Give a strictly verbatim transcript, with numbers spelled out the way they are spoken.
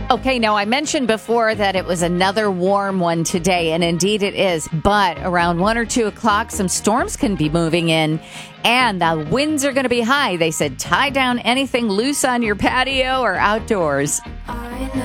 Okay, now I mentioned before that it was another warm one today, and indeed it is. But around one or two o'clock, some storms can be moving in, and the winds are going to be high. They said tie down anything loose on your patio or outdoors. I know.